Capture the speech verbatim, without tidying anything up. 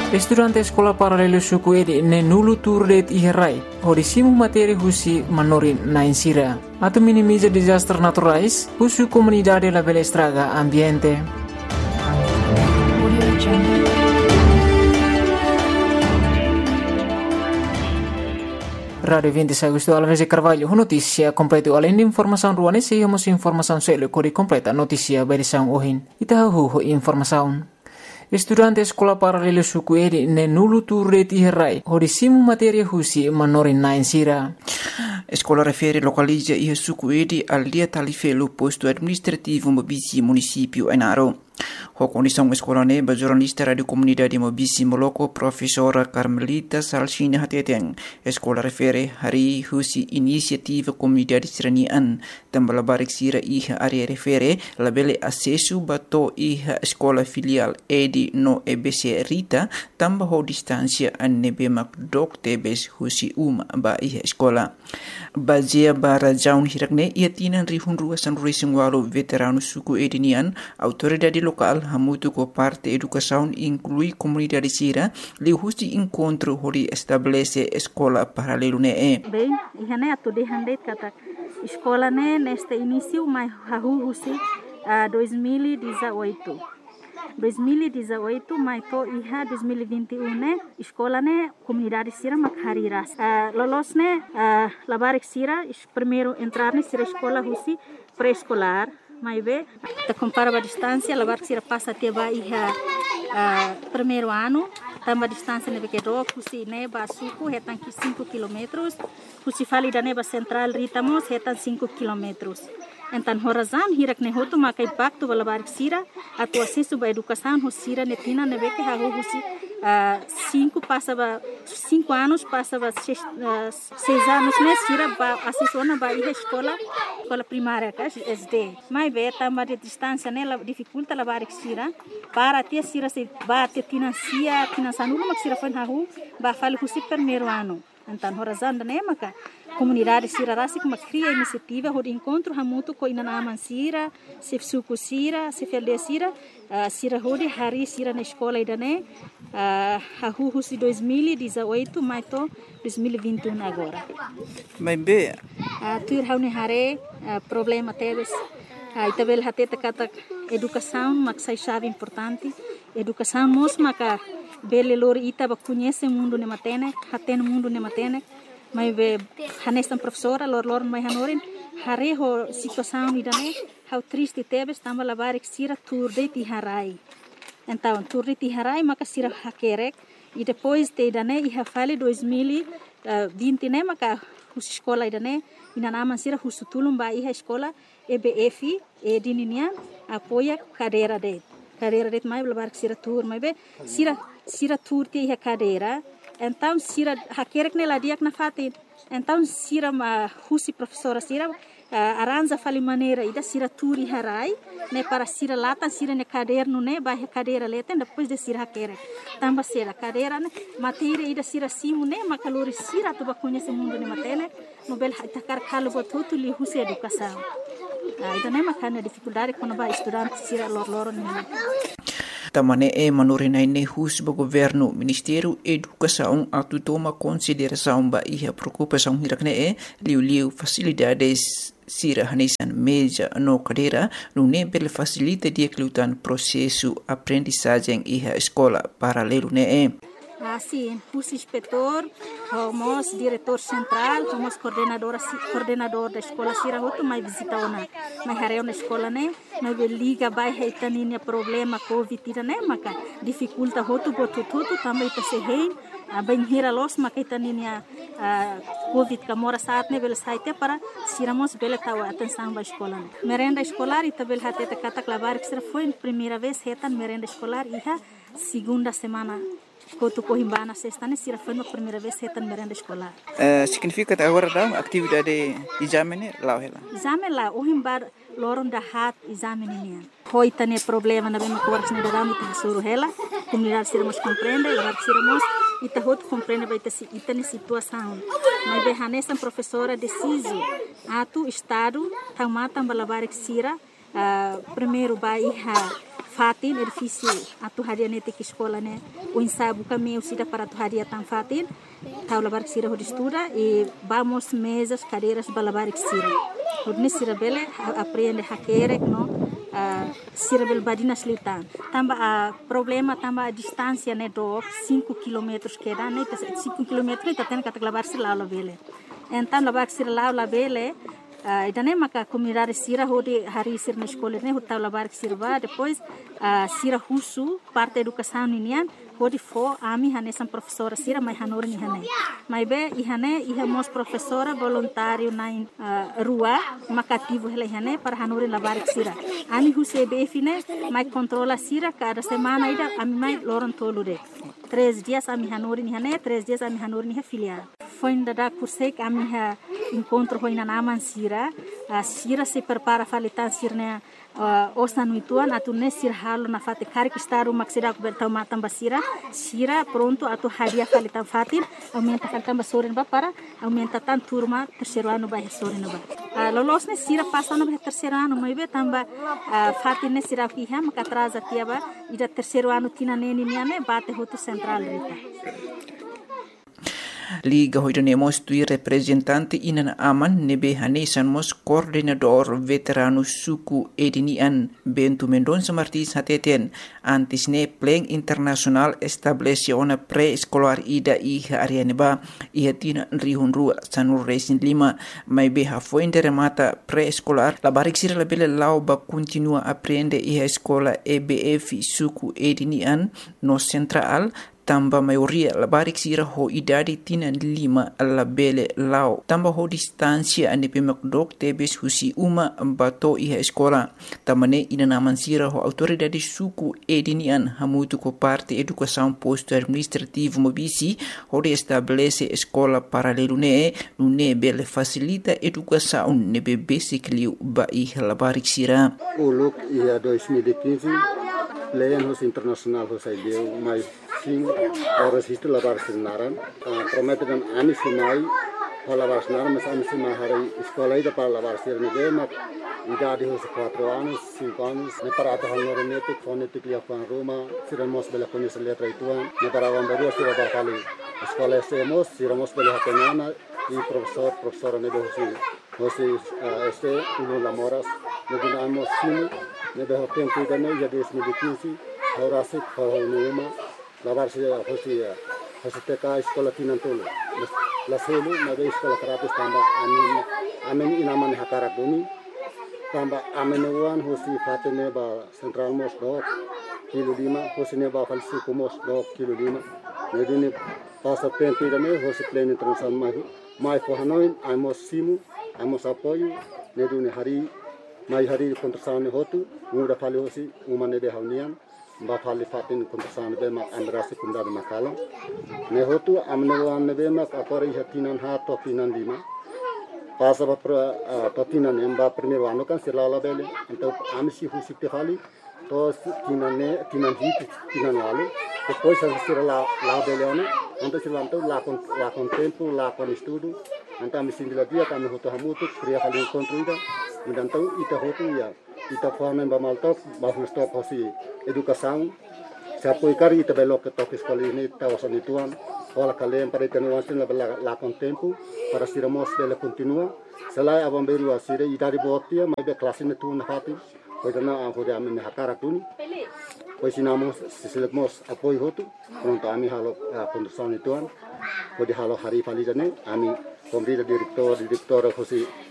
Estudante sekolah paralelo suku edi ne nulu turdet iherai, hodisimu materi husi manorin na insira. Atau minimiza disaster naturais, husu comunidade la bela estraga ambiente. Radio vinte Agosto Alves Carvalho, notícia completa além de informação ruane, seguimos informação selo cori completa notícia berição ohin. Itahu informação. Estudante sekolah paralelo suku edi ne nulu turret iherai, hodisimu materi husi manorin na insira. Escola refere localiza e suku edi al dia talifelo posto administrativo Mobisi município Enaro. A condição escola neba jornalista radio comunidade Mobisi Moloco professora Carmelita Salsina Hateteng. Escola refere hari husi inisiativa comunidade seranian tambah barik sira iha area refere labele acesso bato iha escola filial edi no E B C Rita tambah ho distância anebe makdok tebes husi uma ba iha escola. Bazia bara jaun hirakne ia tinan rihun ruasan racing walo veterano suku edinian autoridade local hamutu ko parte educação inclui comunidade sira li husi encontro hori estabelece escola paralelo ne e. Bem, ihane atu de handet kata escola ne neste início mai hahu husi uh, dois mil e dezoito. dois mil e dezoito mai to iha dois mil e vinte e um ne escola ne comunidade sira makhariras uh, lolos ne uh, labarik sira primeiro entrar ne sira escola husi pré-escolar mai be te compara a distância labarik sira passa até ba iha uh, primeiro ano tamba distância ne beke do husi ne ba suku hetan ki cinco quilômetros husi fali da ne ba central ritamos hetan cinco quilômetros. Então, horazan hirak ne hotu makai baktu balabarik sira atau acesso ba educação hosira netina nebe que hago husi cinco passava cinco anos passava seis, uh, seis anos ne sira ba acesso na ba iha escola escola primária ka S D. Mai be tamba de distância ne la dificulta labarik sira para ter sira se ba te financia financiando mak sira fan hago ba fali husi primeiro ano. Então, horazan ne maka comunidade sira rasi kuma cria iniciativa hod encontro hamutu ko ina naman sira se suku sira se felde sira uh, sira hodi hari sira na escola idane uh, hahu husi dois mil e dezoito mai to dois mil e vinte e um agora. Mai be uh, tuir haune hare uh, problema teves uh, itabel hateta kata educação maksai chave importante educação mos maka bele lori ita ba conhece mundo ne matene haten mundo ne matene mai be hanestan professora lor lor mai hanorin hare ho situação idane how triste tebes tamba labarik sira turde ti harai então turde ti harai maka sira hakerek e depois te idane iha fale dois mil e vinte ne maka hus escola idane ina naman sira husutulum ba iha escola E B F e dininian apoia cadeira de cadeira de mai labarik sira tur mai be sira sira tur ti iha cadeira. Então, sira hakerek ne ladiak na fatin. Então, sira ma husi professora sira uh, aranja fali maneira ida sira turi harai ne para sira lata sira ne caderno ne ba cadeira leten depois de sira hakerek. Tamba sira cadeira ne matéria ida sira simu ne makalori sira tu ba conhece mundo ne matene nobel takar kalo botutu li husi educação. Uh, ida ne makana dificuldade quando ba estudante sira lor lor ne. Tamane e manorinai ne hus ba governo Ministério Educação atu toma consideração ba iha preocupação hirakne e liu liu facilidades sira hanesan meja no cadeira no ne bel facilita dia klutan processo aprendizagem iha escola paralelo ne e. Assim, hus inspetor, homos diretor central, homos coordenador coordenador da escola sira hotu mai visita ona mai hareu na escola ne mai liga bai heitaninha problema covid ira ne maka dificulta hotu botu tutu também ta se rei a bem hira los maka heitaninha covid ka mora saat ne bel saite para siramos bela tawa atenção ba escola ne merenda escolar e tabel hateta katak labar que será foi primeira vez hetan merenda escolar iha segunda semana Kotu Cohimbana sexta ne sira foi a primeira vez hetan merenda escolar. Uh, significa que agora dá atividade exame né lá ela. Exame lá o himbar loron da hat exame ne. Foi tane problema na bem coordes ne da mit suru hela. Comunidade sira mos compreende, lá sira mos ita hot compreende vai ter ita ne situação. Mas be hanesan professora deciso atu estado tamata balabarik sira uh, primeiro ba iha fatin edifício atu haria nete que escola né o ensaio kami usida para atu haria tan fatin tau labar sira ho estuda e vamos mesas cadeiras balabar sira hodne sira bele aprende hakere no uh, sira bel badina slitan tamba a uh, problema tamba a distância né do cinco quilômetros que dá né cinco quilômetros tá tendo que labar sira lá bele então labar sira lá lá bele Uh, idane maka comunidade sira hodi hari sir na escola ne hotal labar sirva depois uh, sira husu parte educação ninian hodi fo ami hane sam professora sira mai hanor ni hane mai be ihane ihamos professora voluntário na uh, rua makativo hele hane para hanor labar sira ami huse be fine mai controla sira cada semana ida ami mai loron tolude três dias ami hanor ni hane três dias ami hanor ni filial foi ainda da curse que a minha encontro foi na naman sira a sira se prepara falitan sirne osa nuituan atu ne sir halo na fate kari kistaru maksida ku bertau matam basira sira pronto atu hadia falitan fatin aumenta falitan basorin ba para aumenta tan turma terceiro ano ba sorin ba lolos ne sira passa no terceiro ano mai be tamba fatin ne sira ki ha maka atrasa tiaba ida terceiro ano tina neni niane bate hotu central rita Liga hoidanemos tui representante inan aman nebe hanesan mos coordenador veterano suku edinian Bento Mendonça Martins hateten antes ne pleng internasional establece ona pre-escolar ida iha arianeba iha tina rihun rua sanur resin lima mai beha foinde remata pre-escolar la barik sira la bele lau ba continua aprende iha escola E B F suku edinian no central tamba maioria la barik sira ho idadi tina lima la bele lao tamba ho distancia ane pemakdok tebes husi uma bato iha escola tamane ina naman sira ho autoridade suku edinian hamutu ko parte educação posto administrativo mobisi ho de estabelece escola paralelo ne ne bele facilita educação ne be basically ba iha la barik sira uluk ia dois mil e quinze Leyan hos internasional hos ideu mais sim horas isto lavar sinaran prometem ani sinai lavar sinaran mas ani sinai hari escola ida para lavar sirne mat idade hos quatro anos cinco anos ne para ata hanorenetic phonetic ya pan Roma siramos bela conhece letra ituan ne para vamberu sira para kali escola semos siramos bela hatenana e professor professora ne hosi hosi este uno lamoras ne dinamos sim ne de tempo da ne ya dois mil e quinze horasi khonuma lavar se hosi hosi teka escola tinantolo la selu na de escola gratis tamba amin amin inaman hakara duni tamba amin wan hosi fatene ba central mos do kilo lima hosi ne ba falsi kumos do kilo lima ne dini passa tempo da ne hosi pleno internacional mai mai for hanoi amos simu amos apoio ne duni hari mai hari kontrasane hotu muda fali hosi umane de haunian ba fali fatin kontrasane be ma andrasi kunda de makalo ne hotu amne wan ne be ma akori hatinan ha to tinan lima pasa ba to tinan emba primeiro ano kan silala bele então amsi husi te fali to tinan ne tinan hit tinan wale depois a sira la la bele ano então silanto la con la con tempo la con estudo então amsi dia dia kami hotu hamutu kriya fali construida então ita hotu ya ita forma ba malto ba stop hosi educação se apoiar ita belo que toque escola ni ta osani tuan ola kalem para tenuan la la con tempo para siramos bela continua sela abamberu asire ita di botia mai be classe ne tu na fati pois na a horia me hakara tuni pois sinamos siselemos apoio hotu pronto ami halo condução ni tuan pode halo hari falizane ami kombrida direktor direktor hosi